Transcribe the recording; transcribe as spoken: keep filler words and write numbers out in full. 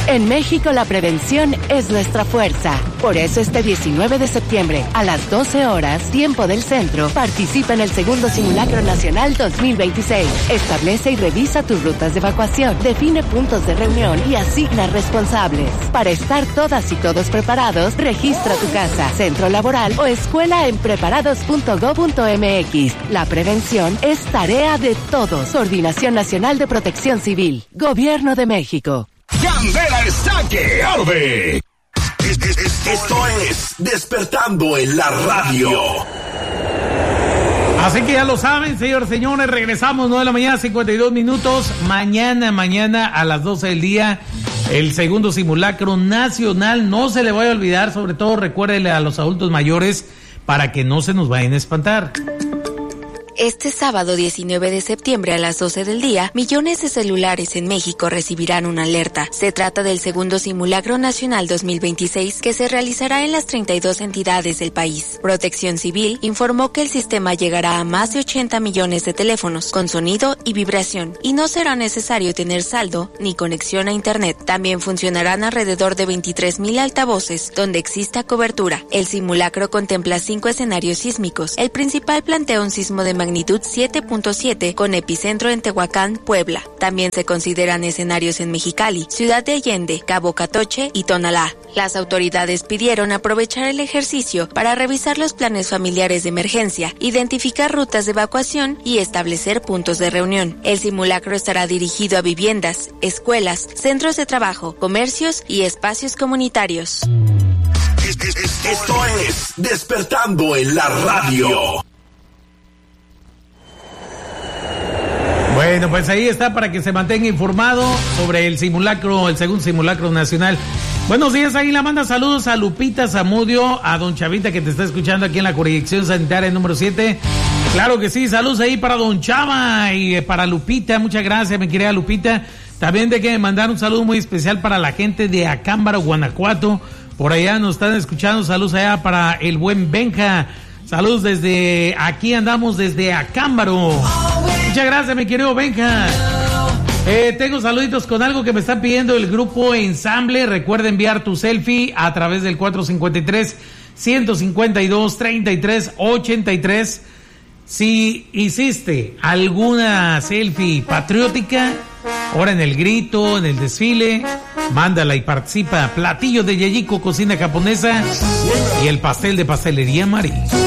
En México la prevención es nuestra fuerza. Por eso este diecinueve de septiembre, a las doce horas, tiempo del centro, participa en el segundo Simulacro Nacional dos mil veintiséis. Establece y revisa tus rutas de evacuación, define puntos de reunión y asigna responsables. Para estar todas y todos preparados, registra tu casa, centro laboral o escuela en preparados punto gob punto mx. La prevención es tarea de todos. Coordinación Nacional de Protección Civil. Gobierno de México. Candela está que arde. Es, es, es, esto es Despertando en la Radio. Así que ya lo saben, señores, señores, regresamos nueve de la mañana, cincuenta y dos minutos. Mañana, mañana a las doce del día, el segundo simulacro nacional. No se le vaya a olvidar, sobre todo recuérdele a los adultos mayores para que no se nos vayan a espantar. Este sábado diecinueve de septiembre a las doce del día, millones de celulares en México recibirán una alerta. Se trata del segundo Simulacro Nacional dos mil veintiséis que se realizará en las treinta y dos entidades del país. Protección Civil informó que el sistema llegará a más de ochenta millones de teléfonos con sonido y vibración y no será necesario tener saldo ni conexión a internet. También funcionarán alrededor de veintitrés mil altavoces donde exista cobertura. El simulacro contempla cinco escenarios sísmicos. El principal plantea un sismo de magnitud magnitud siete punto siete con epicentro en Tehuacán, Puebla. También se consideran escenarios en Mexicali, Ciudad de Allende, Cabo Catoche y Tonalá. Las autoridades pidieron aprovechar el ejercicio para revisar los planes familiares de emergencia, identificar rutas de evacuación y establecer puntos de reunión. El simulacro estará dirigido a viviendas, escuelas, centros de trabajo, comercios y espacios comunitarios. Esto es Despertando en la Radio. Bueno, pues ahí está para que se mantenga informado sobre el simulacro, el segundo simulacro nacional. Buenos días, ahí la manda saludos a Lupita Zamudio, a don Chavita que te está escuchando aquí en la jurisdicción sanitaria número siete. Claro que sí, saludos ahí para don Chava y para Lupita, muchas gracias, mi querida Lupita. También de que mandar un saludo muy especial para la gente de Acámbaro, Guanajuato. Por allá nos están escuchando, saludos allá para el buen Benja. Saludos desde, aquí andamos desde Acámbaro. Muchas gracias, mi querido Benja. Eh, tengo saluditos con algo que me están pidiendo el grupo Ensamble. Recuerda enviar tu selfie a través del cuatro cinco tres, uno cinco dos, tres tres ocho tres. Si hiciste alguna selfie patriótica, ahora en el grito, en el desfile, mándala y participa. Platillo de Yeyiko, cocina japonesa y el pastel de Pastelería Marí.